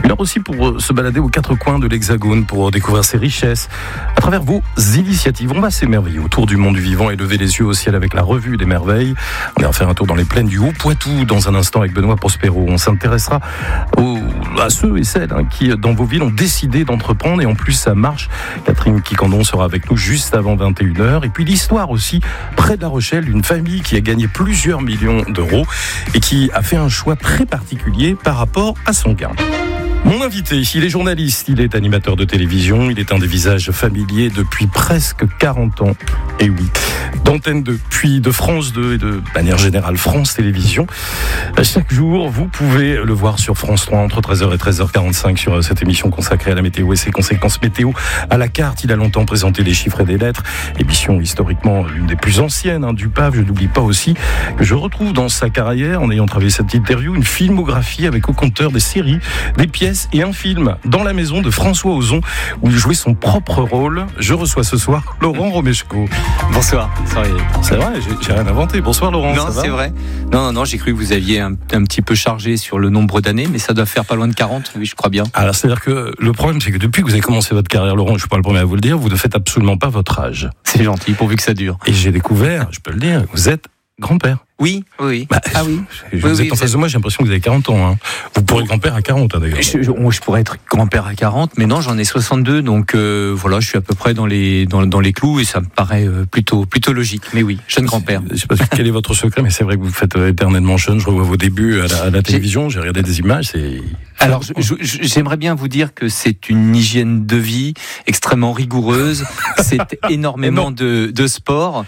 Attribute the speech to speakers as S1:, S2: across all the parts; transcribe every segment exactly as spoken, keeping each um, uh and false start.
S1: Une heure aussi pour se balader aux quatre coins de l'Hexagone, pour découvrir ses richesses à travers vos initiatives. On va s'émerveiller autour du monde du vivant et lever les yeux au ciel avec la revue des merveilles. On ira faire un tour dans les plaines du Haut-Poitou dans un instant avec Benoît Prospero. On s'intéressera aux, à ceux et celles hein, qui, dans vos villes, ont décidé d'entreprendre et en plus ça marche. Catherine Quicandon sera avec nous juste avant vingt et une heures. Et puis l'histoire aussi, près de La Rochelle, d'une famille qui a gagné plusieurs millions d'euros et qui a fait un choix très particulier par rapport à son gain. Mon invité, il est journaliste, il est animateur de télévision, il est un des visages familiers depuis presque quarante ans. Et oui, d'Antenne deux, puis de France deux et de manière générale France Télévisions. Chaque jour, vous pouvez le voir sur France trois entre treize heures et treize heures quarante-cinq sur cette émission consacrée à la météo et ses conséquences météo. À la carte, il a longtemps présenté les chiffres et des lettres, émission historiquement l'une des plus anciennes hein, du P A V. Je n'oublie pas aussi que je retrouve dans sa carrière, en ayant travaillé cette interview, une filmographie avec au compteur des séries, des pièces et un film dans la maison de François Ozon où il jouait son propre rôle. Je reçois ce soir Laurent Romeshko.
S2: Bonsoir. Sorry.
S1: C'est vrai, j'ai, j'ai rien inventé. Bonsoir Laurent.
S2: Non,
S1: ça
S2: c'est
S1: va
S2: vrai. Non, non, non, j'ai cru que vous aviez un, un petit peu chargé sur le nombre d'années, mais ça doit faire pas loin de quarante, oui, je crois bien.
S1: Alors, c'est-à-dire que le problème, c'est que depuis que vous avez commencé votre carrière, Laurent, je ne suis pas le premier à vous le dire, vous ne faites absolument pas votre âge.
S2: C'est gentil, pourvu que ça dure.
S1: Et j'ai découvert, je peux le dire, vous êtes grand-père.
S2: Oui, oui.
S1: Bah,
S2: ah oui.
S1: Je,
S2: oui,
S1: vous
S2: oui,
S1: êtes en face de moi, j'ai l'impression que vous avez quarante ans. Hein. Vous pourrez grand-père à quarante, hein, d'ailleurs.
S2: Je, je, je pourrais être grand-père à quarante, mais non, j'en ai soixante-deux, donc euh, voilà, je suis à peu près dans les dans, dans les clous et ça me paraît euh, plutôt plutôt logique. Mais oui, jeune grand-père.
S1: Je ne sais pas quel est votre secret, mais c'est vrai que vous faites éternellement jeune. Je revois vos débuts à la, à la télévision, j'ai... j'ai regardé des images, c'est...
S2: Alors, je, je, j'aimerais bien vous dire que c'est une hygiène de vie extrêmement rigoureuse. C'est énormément de, de sport.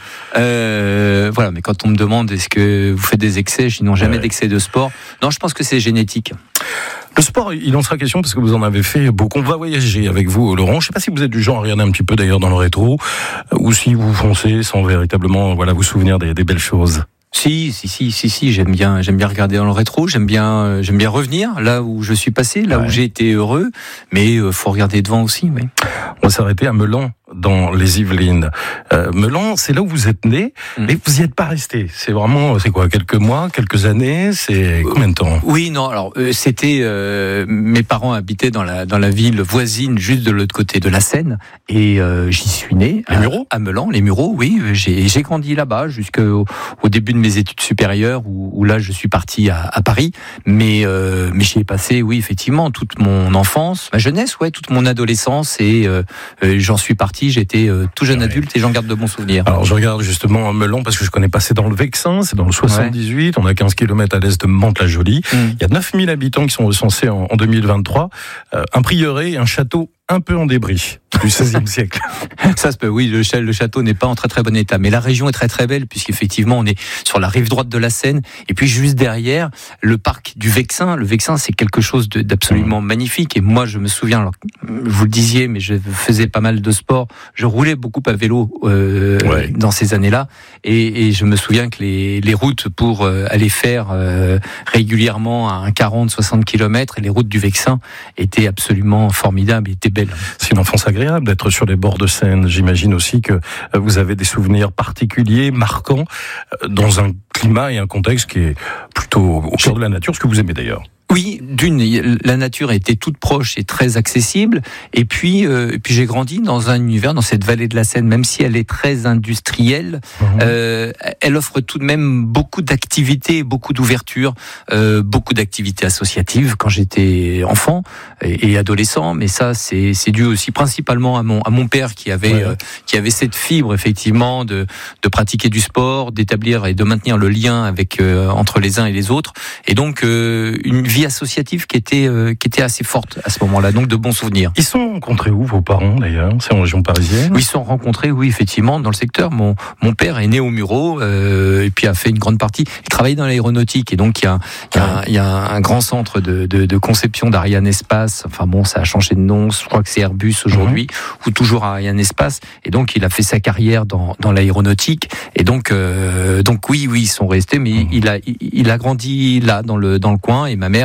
S2: Euh, voilà, mais quand on me demande est-ce que vous faites des excès, je dis non, jamais ouais. d'excès de sport. Non, je pense que c'est génétique.
S1: Le sport, il en sera question parce que vous en avez fait beaucoup. On va voyager avec vous, Laurent. Je ne sais pas si vous êtes du genre à regarder un petit peu d'ailleurs dans le rétro, ou si vous foncez sans véritablement, voilà, vous souvenir des, des belles choses.
S2: Si, si, si, si, si, j'aime bien, j'aime bien regarder dans le rétro, j'aime bien, euh, j'aime bien revenir là où je suis passé, là ouais. où j'ai été heureux, mais euh, faut regarder devant aussi, oui.
S1: On va s'arrêter à Meulan, dans les Yvelines. Euh, Meulan, c'est là où vous êtes né, mmh. mais vous n'y êtes pas resté. C'est vraiment, c'est quoi, quelques mois, quelques années, c'est combien de temps ?
S2: Oui, non, alors euh, c'était, euh, mes parents habitaient dans la dans la ville voisine, juste de l'autre côté de la Seine, et euh, j'y suis né.
S1: Les
S2: à,
S1: Mureaux ?
S2: À Meulan, les Mureaux, oui. J'ai j'ai grandi là-bas jusqu'au au début de mes études supérieures, où, où là je suis parti à, à Paris, mais euh, mais j'y ai passé, oui, effectivement, toute mon enfance, ma jeunesse, ouais, toute mon adolescence, et euh, euh, j'en suis parti. J'étais euh, tout jeune adulte et j'en garde de bons souvenirs.
S1: Alors je regarde justement Meulan parce que je connais pas, c'est dans le Vexin, c'est dans le soixante-dix-huit, ouais. On a quinze kilomètres à l'est de Mantes-la-Jolie. Mmh. Il y a neuf mille habitants qui sont recensés en, en deux mille vingt-trois, euh, un prieuré et un château un peu en débris du seizième siècle.
S2: Ça se peut, oui, le, le château n'est pas en très très bon état, mais la région est très très belle puisqu'effectivement on est sur la rive droite de la Seine et puis juste derrière le parc du Vexin. Le Vexin, c'est quelque chose de, d'absolument mmh. magnifique et moi je me souviens, alors, vous le disiez, mais je faisais pas mal de sport, je roulais beaucoup à vélo euh, ouais. dans ces années-là et, et je me souviens que les, les routes pour euh, aller faire euh, régulièrement un quarante à soixante kilomètres et les routes du Vexin étaient absolument formidables, étaient belles.
S1: C'est une enfance agréable d'être sur les bords de Seine. J'imagine aussi que vous avez des souvenirs particuliers, marquants, dans un climat et un contexte qui est plutôt au cœur de la nature, ce que vous aimez d'ailleurs.
S2: Oui, d'une, la nature était toute proche et très accessible. Et puis, euh, et puis j'ai grandi dans un univers, dans cette vallée de la Seine, même si elle est très industrielle, mmh. euh, elle offre tout de même beaucoup d'activités, beaucoup d'ouverture, euh, beaucoup d'activités associatives quand j'étais enfant et, et adolescent. Mais ça, c'est, c'est dû aussi principalement à mon, à mon père qui avait, ouais. euh, qui avait cette fibre effectivement de, de pratiquer du sport, d'établir et de maintenir le lien avec euh, entre les uns et les autres. Et donc euh, une vie associative qui était euh, qui était assez forte à ce moment-là, donc de bons souvenirs.
S1: Ils sont rencontrés où vos parents d'ailleurs ? C'est en région parisienne ?
S2: Oui, ils sont rencontrés, oui, effectivement, dans le secteur. Mon mon père est né aux Mureaux euh, et puis a fait une grande partie. Il travaillait dans l'aéronautique et donc il y a il y a, il y a un grand centre de, de de conception d'Ariane Espace. Enfin bon, ça a changé de nom. Je crois que c'est Airbus aujourd'hui mmh. ou toujours Ariane Espace. Et donc il a fait sa carrière dans dans l'aéronautique. Et donc euh, donc oui oui ils sont restés, mais mmh. il a il a grandi là dans le dans le coin et ma mère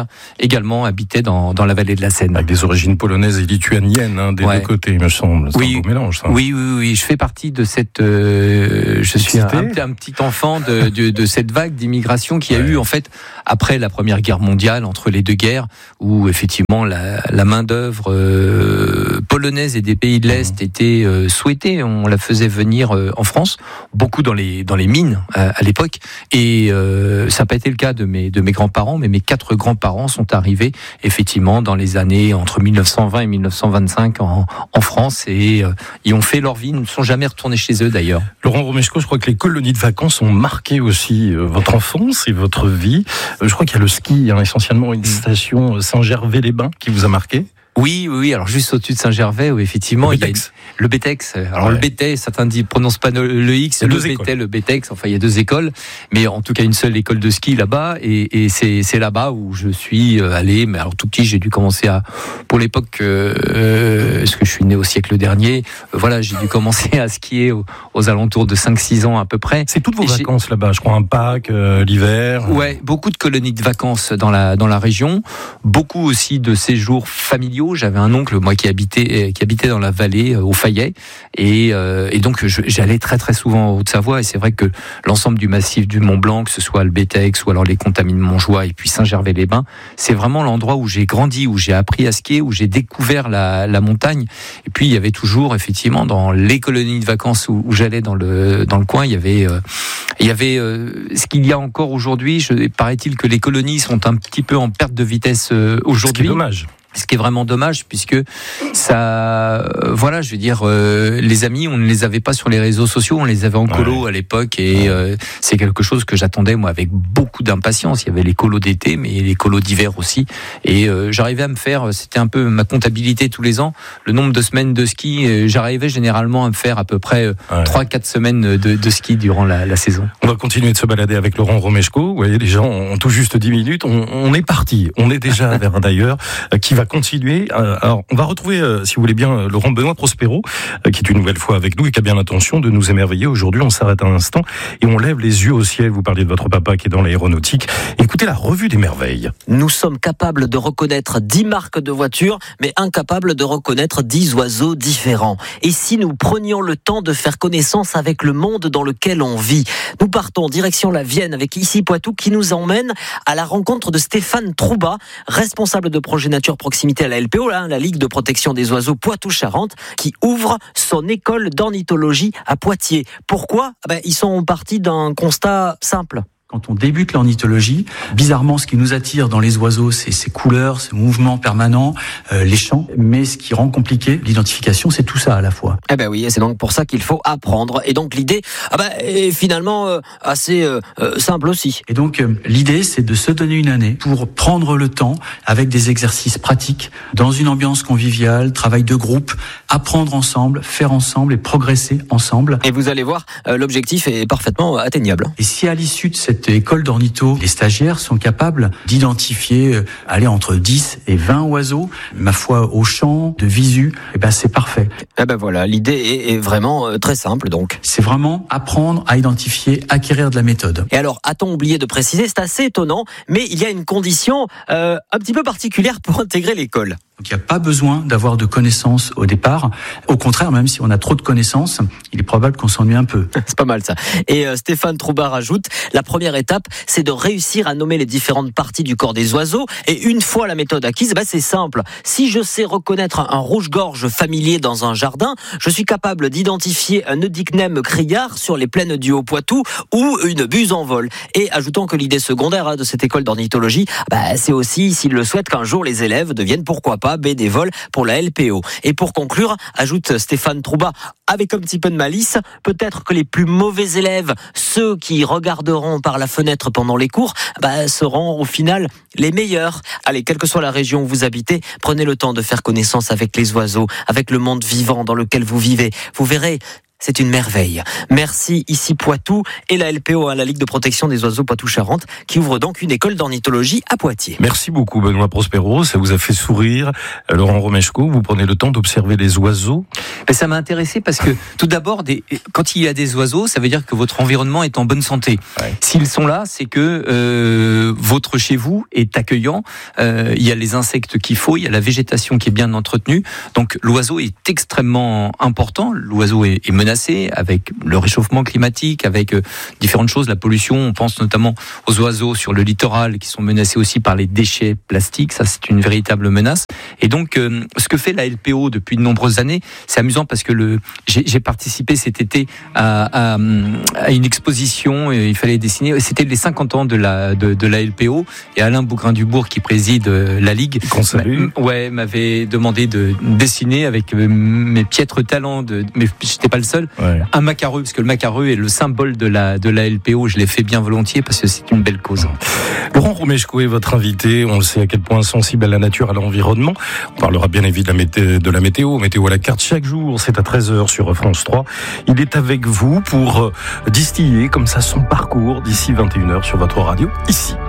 S2: également habitaient dans, dans la vallée de la Seine.
S1: Avec des origines polonaises et lituaniennes, hein, des ouais. deux côtés, il me semble. C'est
S2: oui,
S1: un beau mélange, ça.
S2: Oui, oui, oui, je fais partie de cette... Euh, je suis un, un, un petit enfant de, de, de cette vague d'immigration qui a ouais. eu, en fait, après la Première Guerre mondiale, entre les deux guerres, où, effectivement, la, la main-d'œuvre euh, polonaise et des pays de l'Est mmh. était euh, souhaitée. On la faisait venir euh, en France, beaucoup dans les, dans les mines euh, à l'époque. Et euh, ça n'a pas été le cas de mes, de mes grands-parents, mais mes quatre grands-parents sont arrivés, effectivement, dans les années entre mille neuf cent vingt et mille neuf cent vingt-cinq en, en France et euh, ils ont fait leur vie, ils ne sont jamais retournés chez eux d'ailleurs.
S1: Laurent Romeshko, je crois que les colonies de vacances ont marqué aussi euh, votre enfance et votre vie. Euh, je crois qu'il y a le ski, hein, essentiellement une station Saint-Gervais-les-Bains qui vous a marqué.
S2: Oui, oui, oui. Alors juste au-dessus de Saint-Gervais, où effectivement,
S1: le
S2: il y a une... le B T E X. Alors ouais. le B T E, certains disent prononcent pas le X, le B T E, le B T E X. Enfin, il y a deux écoles, mais en tout cas une seule école de ski là-bas, et, et c'est, c'est là-bas où je suis allé. Mais alors tout petit, j'ai dû commencer à, pour l'époque, euh, parce que je suis né au siècle dernier, euh, voilà, j'ai dû commencer à skier aux, aux alentours de cinq six ans à peu près.
S1: C'est toutes vos
S2: et
S1: vacances j'ai... là-bas, je crois, un Pâques, euh, l'hiver.
S2: Ouais, beaucoup de colonies de vacances dans la dans la région, beaucoup aussi de séjours familiaux. J'avais un oncle, moi, qui habitait qui habitait dans la vallée, au Fayet, et, euh, et donc je, j'allais très très souvent en Haute-Savoie, et c'est vrai que l'ensemble du massif du Mont Blanc, que ce soit le B T E X ou alors les Contamines Montjoie et puis Saint-Gervais-les-Bains, c'est vraiment l'endroit où j'ai grandi, où j'ai appris à skier, où j'ai découvert la, la montagne. Et puis il y avait toujours, effectivement, dans les colonies de vacances où, où j'allais dans le dans le coin, il y avait euh, il y avait euh, ce qu'il y a encore aujourd'hui. Je, paraît-il que les colonies sont un petit peu en perte de vitesse euh, aujourd'hui.
S1: C'est dommage.
S2: Ce qui est vraiment dommage, puisque ça, euh, voilà, je veux dire, euh, les amis, on ne les avait pas sur les réseaux sociaux, on les avait en colo ouais. à l'époque, et euh, c'est quelque chose que j'attendais moi avec beaucoup d'impatience. Il y avait les colos d'été, mais les colos d'hiver aussi, et euh, j'arrivais à me faire, c'était un peu ma comptabilité tous les ans, le nombre de semaines de ski. Euh, j'arrivais généralement à me faire à peu près euh, trois quatre semaines de, de ski durant la, la saison.
S1: On va continuer de se balader avec Laurent Romeshko. Vous voyez, les gens ont tout juste dix minutes. On, on est parti. On est déjà vers un d'ailleurs euh, qui va continuer. Alors, on va retrouver, euh, si vous voulez bien, Laurent Benoît Prospero, euh, qui est une nouvelle fois avec nous et qui a bien l'intention de nous émerveiller. Aujourd'hui, on s'arrête un instant et on lève les yeux au ciel. Vous parliez de votre papa qui est dans l'aéronautique. Écoutez la revue des merveilles.
S3: Nous sommes capables de reconnaître dix marques de voitures, mais incapables de reconnaître dix oiseaux différents. Et si nous prenions le temps de faire connaissance avec le monde dans lequel on vit? Nous partons direction la Vienne avec Ici Poitou qui nous emmène à la rencontre de Stéphane Trouba, responsable de projet nature proximité à la L P O, là, la Ligue de protection des oiseaux Poitou-Charentes, qui ouvre son école d'ornithologie à Poitiers. Pourquoi? Ah ben, ils sont partis d'un constat simple.
S4: Quand on débute l'ornithologie, bizarrement, ce qui nous attire dans les oiseaux, c'est ces couleurs, ces mouvements permanents, euh, les chants. Mais ce qui rend compliqué l'identification, c'est tout ça à la fois.
S3: Eh ben oui, et c'est donc pour ça qu'il faut apprendre. Et donc l'idée, ah ben, est finalement euh, assez euh, euh, simple aussi.
S4: Et donc euh, l'idée, c'est de se donner une année pour prendre le temps, avec des exercices pratiques, dans une ambiance conviviale, travail de groupe, apprendre ensemble, faire ensemble et progresser ensemble.
S3: Et vous allez voir, euh, l'objectif est parfaitement atteignable.
S4: Et si à l'issue de cette école d'ornitho, les stagiaires sont capables d'identifier, euh, aller entre dix et vingt oiseaux, ma foi, au chant, de visu, et ben c'est parfait.
S3: Eh ben voilà, l'idée est, est vraiment euh, très simple donc.
S4: C'est vraiment apprendre à identifier, acquérir de la méthode.
S3: Et alors, a-t-on oublié de préciser, c'est assez étonnant, mais il y a une condition euh, un petit peu particulière pour intégrer l'école.
S4: Donc il n'y a pas besoin d'avoir de connaissances au départ. Au contraire, même si on a trop de connaissances, il est probable qu'on s'ennuie un peu.
S3: C'est pas mal ça. Et euh, Stéphane Trouba rajoute, la première étape, c'est de réussir à nommer les différentes parties du corps des oiseaux. Et une fois la méthode acquise, bah, c'est simple. Si je sais reconnaître un rouge-gorge familier dans un jardin, je suis capable d'identifier un Eudicnem criard sur les plaines du Haut-Poitou ou une buse en vol. Et ajoutons que l'idée secondaire hein, de cette école d'ornithologie, bah, c'est aussi, s'ils le souhaitent, qu'un jour les élèves deviennent, pourquoi pas, bénévoles pour la L P O. Et pour conclure, ajoute Stéphane Trouba, avec un petit peu de malice, peut-être que les plus mauvais élèves, ceux qui regarderont par la fenêtre pendant les cours, bah, seront au final les meilleurs. Allez, quelle que soit la région où vous habitez, prenez le temps de faire connaissance avec les oiseaux, avec le monde vivant dans lequel vous vivez. Vous verrez, c'est une merveille. Merci ici Poitou et la L P O, hein, la Ligue de protection des oiseaux Poitou-Charentes, qui ouvre donc une école d'ornithologie à Poitiers.
S1: Merci beaucoup Benoît Prospero, ça vous a fait sourire. Laurent Romeshko, vous prenez le temps d'observer les oiseaux?
S2: Ben, ça m'a intéressé parce que tout d'abord, des, quand il y a des oiseaux, ça veut dire que votre environnement est en bonne santé. Ouais. S'ils sont là, c'est que euh, votre chez vous est accueillant. Euh, il y a les insectes qu'il faut, il y a la végétation qui est bien entretenue. Donc l'oiseau est extrêmement important. L'oiseau est, est menacé avec le réchauffement climatique, avec euh, différentes choses, la pollution. On pense notamment aux oiseaux sur le littoral qui sont menacés aussi par les déchets plastiques. Ça, c'est une véritable menace. Et donc, euh, ce que fait la L P O depuis de nombreuses années, c'est amusant parce que le, j'ai, j'ai participé cet été à, à, à une exposition et il fallait dessiner. C'était les cinquante ans de la, de, de la L P O et Alain Bougrain-Dubourg qui préside la Ligue.
S1: Qu'on salue.
S2: Ouais, m'avait demandé de dessiner avec mes piètres talents, de, mais j'étais pas le seul, ouais. un macareux, parce que le macareux est le symbole de la, de la L P O. Je l'ai fait bien volontiers parce que c'est une belle cause.
S1: Laurent Romeshko est votre invité. On le sait à quel point sensible à la nature, à l'environnement. On parlera bien évidemment de la météo. Météo à la carte chaque jour. C'est à treize heures sur France trois. Il est avec vous pour distiller comme ça son parcours d'ici vingt et une heures sur votre radio, ici.